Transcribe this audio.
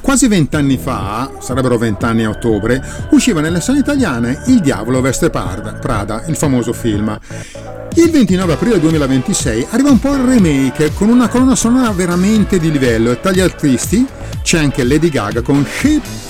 Quasi 20 anni fa, sarebbero 20 anni a ottobre, usciva nelle sale italiane Il diavolo veste Prada, il famoso film. Il 29 aprile 2026 arriva un po' il remake con una colonna sonora veramente di livello e tra gli artisti c'è anche Lady Gaga con Shape